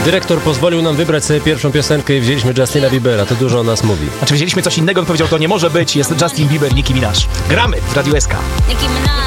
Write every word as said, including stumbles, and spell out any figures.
Dyrektor pozwolił nam wybrać sobie pierwszą piosenkę i wzięliśmy Justina Biebera. To dużo o nas mówi. Znaczy wzięliśmy coś innego, on powiedział, to nie może być. Jest Justin Bieber, Nicki Minaj. Gramy w Radiu S K. Nicki Minaj.